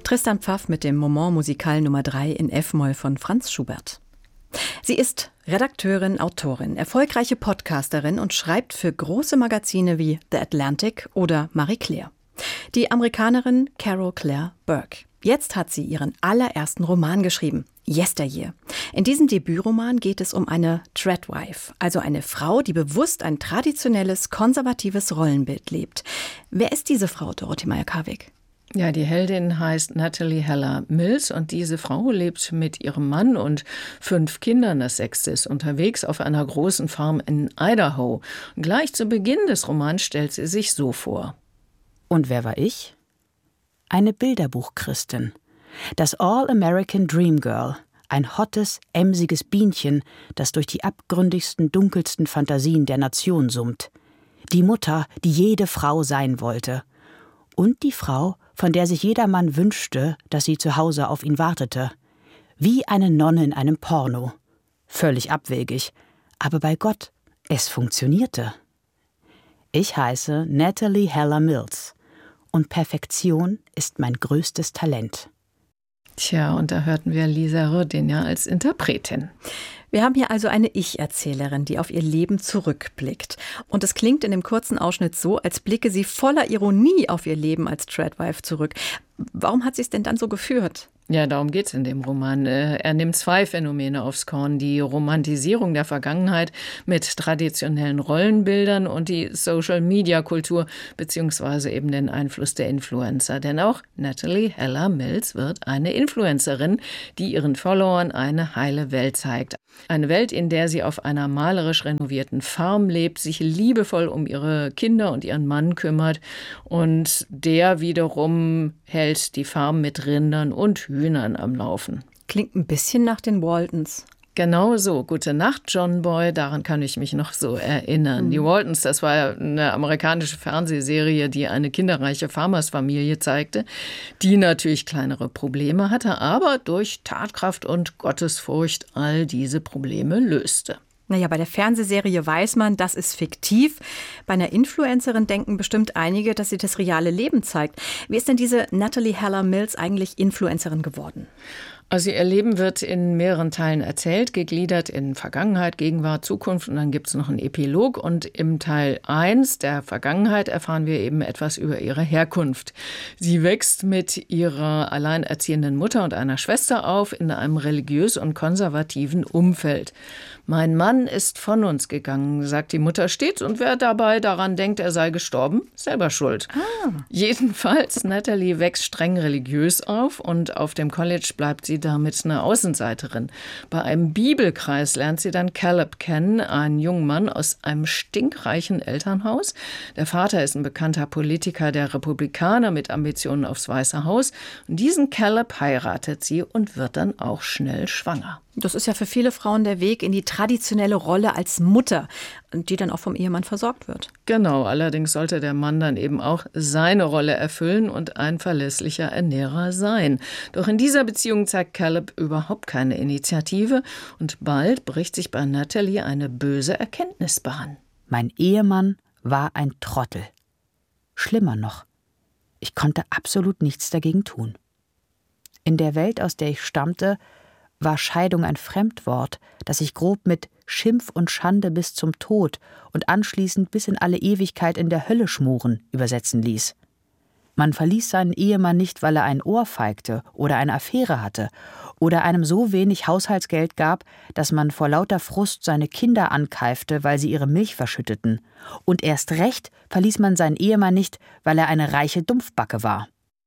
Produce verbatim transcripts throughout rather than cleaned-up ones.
Tristan Pfaff mit dem Moment Musikal Nummer drei in F-Moll von Franz Schubert. Sie ist Redakteurin, Autorin, erfolgreiche Podcasterin und schreibt für große Magazine wie The Atlantic oder Marie Claire. Die Amerikanerin Carol Claire Burke. Jetzt hat sie ihren allerersten Roman geschrieben, Yesteryear. In diesem Debütroman geht es um eine Tradwife, also eine Frau, die bewusst ein traditionelles, konservatives Rollenbild lebt. Wer ist diese Frau, Dorothee Meyer-Karwig? Ja, die Heldin heißt Natalie Heller Mills und diese Frau lebt mit ihrem Mann und fünf Kindern, das sechste ist unterwegs, auf einer großen Farm in Idaho. Und gleich zu Beginn des Romans stellt sie sich so vor. Und wer war ich? Eine Bilderbuchchristin. Das All-American Dream Girl. Ein hottes, emsiges Bienchen, das durch die abgründigsten, dunkelsten Fantasien der Nation summt. Die Mutter, die jede Frau sein wollte. Und die Frau, von der sich jeder Mann wünschte, dass sie zu Hause auf ihn wartete. Wie eine Nonne in einem Porno. Völlig abwegig. Aber bei Gott, es funktionierte. Ich heiße Natalie Heller Mills. Und Perfektion ist mein größtes Talent. Tja, und da hörten wir Lisa Rödin ja als Interpretin. Wir haben hier also eine Ich-Erzählerin, die auf ihr Leben zurückblickt. Und es klingt in dem kurzen Ausschnitt so, als blicke sie voller Ironie auf ihr Leben als Tradwife zurück. Warum hat sie es denn dann so geführt? Ja, darum geht's in dem Roman. Er nimmt zwei Phänomene aufs Korn. Die Romantisierung der Vergangenheit mit traditionellen Rollenbildern und die Social-Media-Kultur beziehungsweise eben den Einfluss der Influencer. Denn auch Natalie Heller Mills wird eine Influencerin, die ihren Followern eine heile Welt zeigt. Eine Welt, in der sie auf einer malerisch renovierten Farm lebt, sich liebevoll um ihre Kinder und ihren Mann kümmert und der wiederum hält die Farm mit Rindern und Hühnern am Laufen. Klingt ein bisschen nach den Waltons. Genau so. Gute Nacht, John Boy. Daran kann ich mich noch so erinnern. Mhm. Die Waltons, das war eine amerikanische Fernsehserie, die eine kinderreiche Farmersfamilie zeigte, die natürlich kleinere Probleme hatte, aber durch Tatkraft und Gottesfurcht all diese Probleme löste. Naja, bei der Fernsehserie weiß man, das ist fiktiv. Bei einer Influencerin denken bestimmt einige, dass sie das reale Leben zeigt. Wie ist denn diese Natalie Heller Mills eigentlich Influencerin geworden? Also ihr Leben wird in mehreren Teilen erzählt, gegliedert in Vergangenheit, Gegenwart, Zukunft und dann gibt es noch einen Epilog. Und im Teil eins der Vergangenheit erfahren wir eben etwas über ihre Herkunft. Sie wächst mit ihrer alleinerziehenden Mutter und einer Schwester auf in einem religiös und konservativen Umfeld. Mein Mann ist von uns gegangen, sagt die Mutter stets, und wer dabei daran denkt, er sei gestorben, selber schuld. Ah. Jedenfalls, Natalie wächst streng religiös auf und auf dem College bleibt sie damit eine Außenseiterin. Bei einem Bibelkreis lernt sie dann Caleb kennen, einen jungen Mann aus einem stinkreichen Elternhaus. Der Vater ist ein bekannter Politiker der Republikaner mit Ambitionen aufs Weiße Haus. Und diesen Caleb heiratet sie und wird dann auch schnell schwanger. Das ist ja für viele Frauen der Weg in die traditionelle Rolle als Mutter, die dann auch vom Ehemann versorgt wird. Genau, allerdings sollte der Mann dann eben auch seine Rolle erfüllen und ein verlässlicher Ernährer sein. Doch in dieser Beziehung zeigt Caleb überhaupt keine Initiative und bald bricht sich bei Natalie eine böse Erkenntnis Bahn. Mein Ehemann war ein Trottel. Schlimmer noch, ich konnte absolut nichts dagegen tun. In der Welt, aus der ich stammte, war Scheidung ein Fremdwort, das sich grob mit Schimpf und Schande bis zum Tod und anschließend bis in alle Ewigkeit in der Hölle schmoren übersetzen ließ. Man verließ seinen Ehemann nicht, weil er ein Ohr feigte oder eine Affäre hatte oder einem so wenig Haushaltsgeld gab, dass man vor lauter Frust seine Kinder ankeifte, weil sie ihre Milch verschütteten. Und erst recht verließ man seinen Ehemann nicht, weil er eine reiche Dumpfbacke war.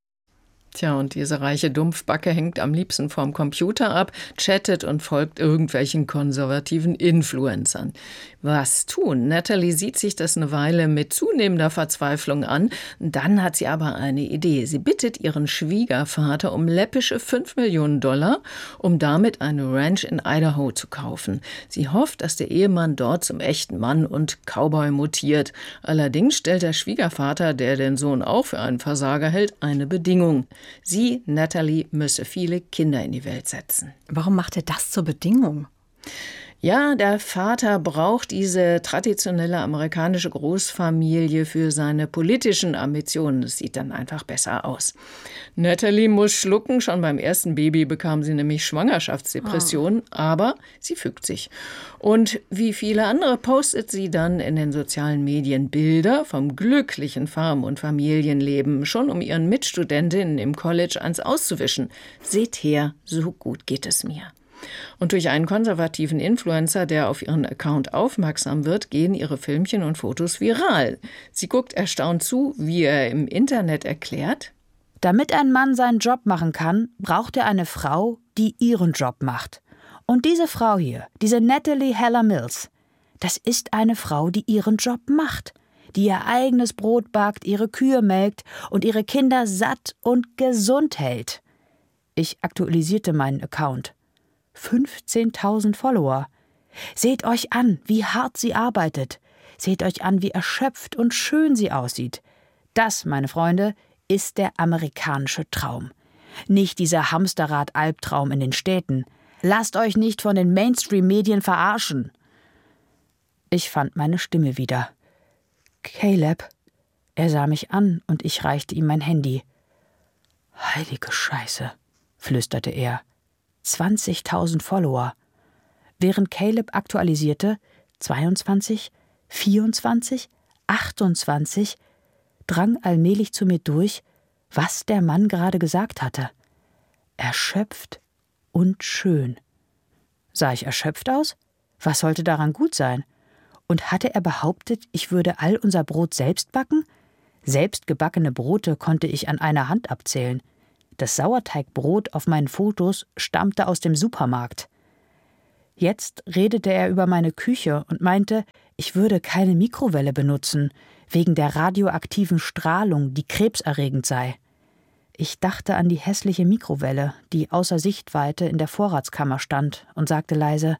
Tja, und diese reiche Dumpfbacke hängt am liebsten vorm Computer ab, chattet und folgt irgendwelchen konservativen Influencern. Was tun? Natalie sieht sich das eine Weile mit zunehmender Verzweiflung an. Dann hat sie aber eine Idee. Sie bittet ihren Schwiegervater um läppische fünf Millionen Dollar, um damit eine Ranch in Idaho zu kaufen. Sie hofft, dass der Ehemann dort zum echten Mann und Cowboy mutiert. Allerdings stellt der Schwiegervater, der den Sohn auch für einen Versager hält, eine Bedingung. Sie, Natalie, müsse viele Kinder in die Welt setzen. Warum macht er das zur Bedingung? Ja, der Vater braucht diese traditionelle amerikanische Großfamilie für seine politischen Ambitionen. Das sieht dann einfach besser aus. Natalie muss schlucken. Schon beim ersten Baby bekam sie nämlich Schwangerschaftsdepressionen, oh. aber sie fügt sich. Und wie viele andere postet sie dann in den sozialen Medien Bilder vom glücklichen Farm- und Familienleben, schon um ihren Mitstudentinnen im College eins auszuwischen. Seht her, so gut geht es mir. Und durch einen konservativen Influencer, der auf ihren Account aufmerksam wird, gehen ihre Filmchen und Fotos viral. Sie guckt erstaunt zu, wie er im Internet erklärt: Damit ein Mann seinen Job machen kann, braucht er eine Frau, die ihren Job macht. Und diese Frau hier, diese Natalie Heller Mills, das ist eine Frau, die ihren Job macht, die ihr eigenes Brot backt, ihre Kühe melkt und ihre Kinder satt und gesund hält. Ich aktualisierte meinen Account. fünfzehntausend Follower. Seht euch an, wie hart sie arbeitet. Seht euch an, wie erschöpft und schön sie aussieht. Das, meine Freunde, ist der amerikanische Traum. Nicht dieser Hamsterrad-Albtraum in den Städten. Lasst euch nicht von den Mainstream-Medien verarschen. Ich fand meine Stimme wieder. Caleb. Er sah mich an und ich reichte ihm mein Handy. Heilige Scheiße, flüsterte er. zwanzigtausend Follower. Während Caleb aktualisierte, zweiundzwanzig, vierundzwanzig, achtundzwanzig, drang allmählich zu mir durch, was der Mann gerade gesagt hatte. Erschöpft und schön. Sah ich erschöpft aus? Was sollte daran gut sein? Und hatte er behauptet, ich würde all unser Brot selbst backen? Selbst gebackene Brote konnte ich an einer Hand abzählen. Das Sauerteigbrot auf meinen Fotos stammte aus dem Supermarkt. Jetzt redete er über meine Küche und meinte, ich würde keine Mikrowelle benutzen, wegen der radioaktiven Strahlung, die krebserregend sei. Ich dachte an die hässliche Mikrowelle, die außer Sichtweite in der Vorratskammer stand, und sagte leise,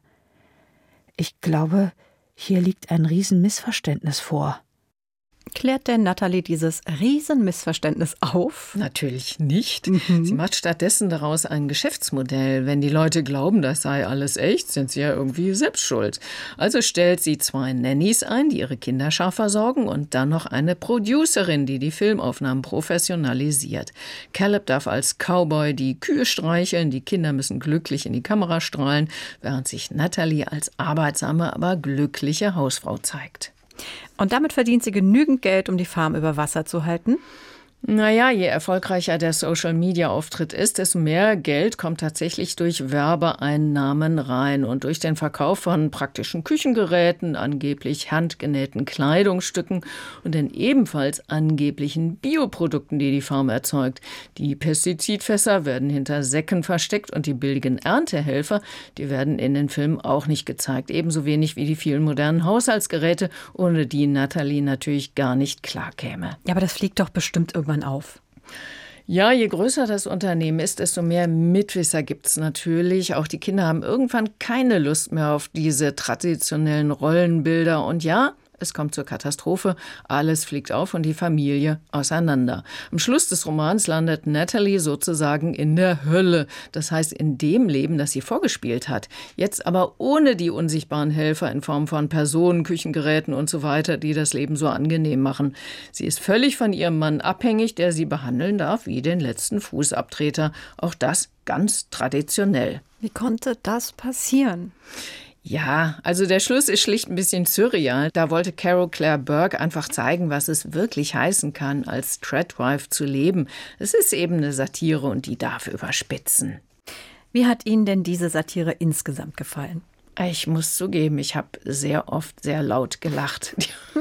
ich glaube, hier liegt ein Riesenmissverständnis vor. Klärt denn Natalie dieses Riesenmissverständnis auf? Natürlich nicht. Mhm. Sie macht stattdessen daraus ein Geschäftsmodell. Wenn die Leute glauben, das sei alles echt, sind sie ja irgendwie selbst schuld. Also stellt sie zwei Nannies ein, die ihre Kinder scharf versorgen, und dann noch eine Producerin, die die Filmaufnahmen professionalisiert. Caleb darf als Cowboy die Kühe streicheln, die Kinder müssen glücklich in die Kamera strahlen, während sich Natalie als arbeitsame, aber glückliche Hausfrau zeigt. Und damit verdient sie genügend Geld, um die Farm über Wasser zu halten? Naja, je erfolgreicher der Social-Media-Auftritt ist, desto mehr Geld kommt tatsächlich durch Werbeeinnahmen rein und durch den Verkauf von praktischen Küchengeräten, angeblich handgenähten Kleidungsstücken und den ebenfalls angeblichen Bioprodukten, die die Farm erzeugt. Die Pestizidfässer werden hinter Säcken versteckt und die billigen Erntehelfer, die werden in den Filmen auch nicht gezeigt. Ebenso wenig wie die vielen modernen Haushaltsgeräte, ohne die Natalie natürlich gar nicht klarkäme. Ja, aber das fliegt doch bestimmt irgendwann auf. Ja, je größer das Unternehmen ist, desto mehr Mitwisser gibt es natürlich. Auch die Kinder haben irgendwann keine Lust mehr auf diese traditionellen Rollenbilder. Und ja, es kommt zur Katastrophe, alles fliegt auf und die Familie auseinander. Am Schluss des Romans landet Natalie sozusagen in der Hölle, das heißt in dem Leben, das sie vorgespielt hat. Jetzt aber ohne die unsichtbaren Helfer in Form von Personen, Küchengeräten und so weiter, die das Leben so angenehm machen. Sie ist völlig von ihrem Mann abhängig, der sie behandeln darf wie den letzten Fußabtreter. Auch das ganz traditionell. Wie konnte das passieren? Ja, also der Schluss ist schlicht ein bisschen surreal. Da wollte Carol Claire Burke einfach zeigen, was es wirklich heißen kann, als Tradwife zu leben. Es ist eben eine Satire und die darf überspitzen. Wie hat Ihnen denn diese Satire insgesamt gefallen? Ich muss zugeben, ich habe sehr oft sehr laut gelacht.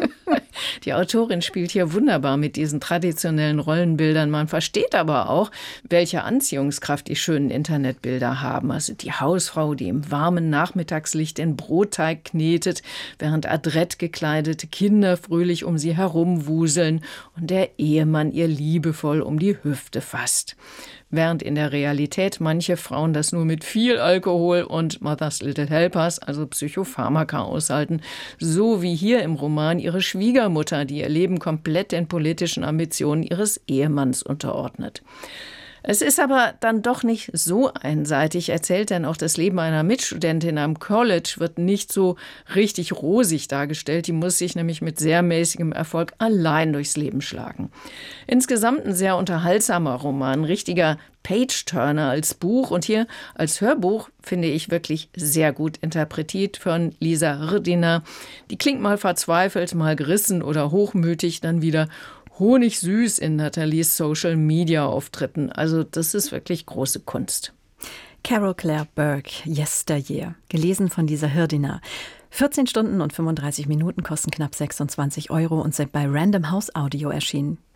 Die Autorin spielt hier wunderbar mit diesen traditionellen Rollenbildern. Man versteht aber auch, welche Anziehungskraft die schönen Internetbilder haben. Also die Hausfrau, die im warmen Nachmittagslicht den Brotteig knetet, während adrett gekleidete Kinder fröhlich um sie herumwuseln und der Ehemann ihr liebevoll um die Hüfte fasst. Während in der Realität manche Frauen das nur mit viel Alkohol und Mother's Little Helpers, also Psychopharmaka, aushalten, so wie hier im Roman ihre Schwiegermutter, die ihr Leben komplett den politischen Ambitionen ihres Ehemanns unterordnet. Es ist aber dann doch nicht so einseitig erzählt, denn auch das Leben einer Mitstudentin am College wird nicht so richtig rosig dargestellt. Die muss sich nämlich mit sehr mäßigem Erfolg allein durchs Leben schlagen. Insgesamt ein sehr unterhaltsamer Roman, richtiger Page-Turner als Buch und hier als Hörbuch finde ich wirklich sehr gut interpretiert von Lisa Rdina. Die klingt mal verzweifelt, mal gerissen oder hochmütig, dann wieder honigsüß in Nathalies Social-Media-Auftritten. Also das ist wirklich große Kunst. Carol Claire Burke, Yesteryear, gelesen von Lisa Rdina. vierzehn Stunden und fünfunddreißig Minuten, kosten knapp sechsundzwanzig Euro und sind bei Random House Audio erschienen.